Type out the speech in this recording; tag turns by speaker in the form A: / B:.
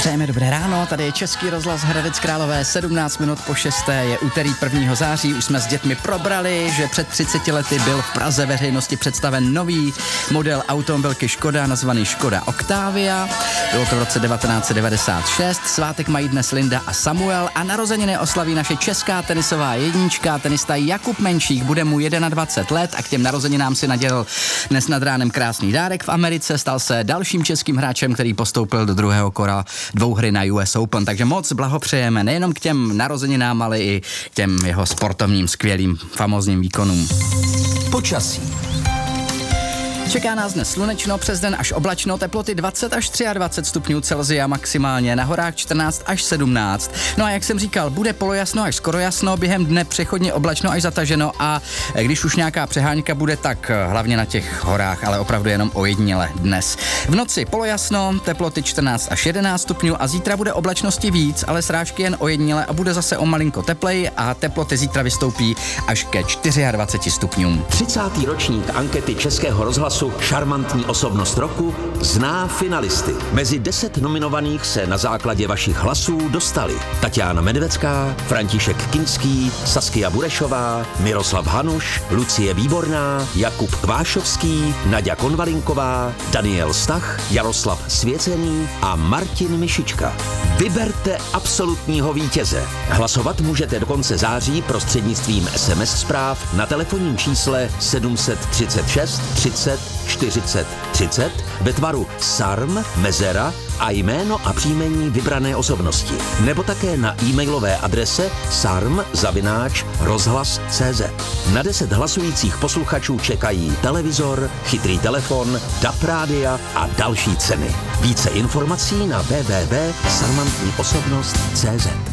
A: Přejeme dobré ráno, tady je Český rozhlas Hradec Králové, 17 minut po 6. Je úterý 1. září, už jsme s dětmi probrali, že před 30 lety byl v Praze veřejnosti představen nový model automobilky Škoda, nazvaný Škoda Octavia. Bylo to v roce 1996, svátek mají dnes Linda a Samuel a narozeniny oslaví naše česká tenisová jednička, tenista Jakub Menšík, bude mu 21 let a k těm narozeninám si nadělil dnes nad ránem krásný dárek v Americe, stal se dalším českým hráčem, který postoupil do druhého kola dvouhry na US Open, takže moc blahopřejeme nejenom k těm narozeninám, ale i k těm jeho sportovním, skvělým, famózním výkonům.
B: Počasí.
A: Čeká nás dnes slunečno, přes den až oblačno, teploty 20 až 23 stupňů Celsia maximálně, na horách 14 až 17. No a jak jsem říkal, bude polojasno až skoro jasno, během dne přechodně oblačno až zataženo a když už nějaká přehánka bude, tak hlavně na těch horách, ale opravdu jenom ojediněle dnes. V noci polojasno, teploty 14 až 11 stupňů a zítra bude oblačnosti víc, ale srážky jen ojediněle a bude zase o malinko tepleji a teploty zítra vystoupí až ke 24 stupňům.
B: 30. ročník ankety Českého rozhlasu Šarmantní osobnost roku zná finalisty. Mezi 10 nominovaných se na základě vašich hlasů dostali Tatiana Medvecká, František Kinský, Saskia Burešová, Miroslav Hanuš, Lucie Výborná, Jakub Kvášovský, Naďa Konvalinková, Daniel Stach, Jaroslav Svěcený a Martin Mišička. Vyberte absolutního vítěze. Hlasovat můžete do konce září prostřednictvím SMS zpráv na telefonním čísle 736 30 40 30 ve tvaru SARM, mezera a jméno a příjmení vybrané osobnosti. Nebo také na e-mailové adrese sarm@rozhlas.cz. Na 10 hlasujících posluchačů čekají televizor, chytrý telefon, DAB rádia a další ceny. Více informací na www.sarmantniosobnost.cz.